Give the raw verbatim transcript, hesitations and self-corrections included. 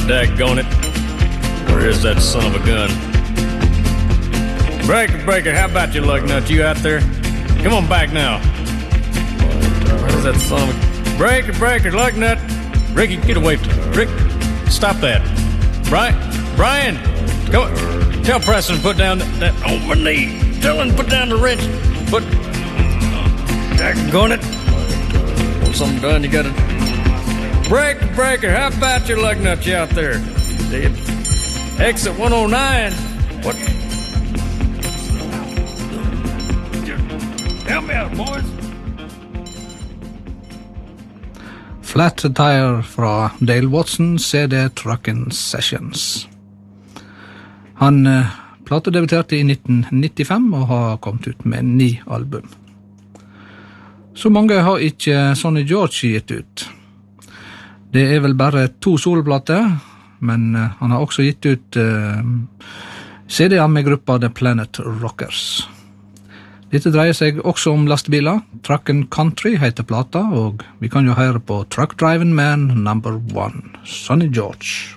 Daggone it. Where is that son of a gun? Breaker, breaker, how about you, Lugnut? You out there? Come on back now. Where's that son of a... Breaker, breaker, Lugnut. Ricky, get away from... Rick, stop that. Brian, Brian, come on. Tell Preston to put down that... that on my knee. Tell him to put down the wrench. Put... Daggone it. Want something done, you gotta... Breaker, breaker, how about you, Lugnut? You out there? Dead. Exit one oh nine. What? Help me out, boys. Flat Tire fra Dale Watson, C D Truckin' Sessions. Han uh, platedebuterte i nitten nittifem og har kommet ut med ni album. Så mange har ikke Sonny George gitt ut. Det er vel bare to soloplater, men uh, han har også gitt ut uh, C D-er med gruppa The Planet Rockers. Dette dreier seg også om lastebiler. Truckin' Country heter plata, og vi kan jo høre på Truck Driving Man number one, Sonny George.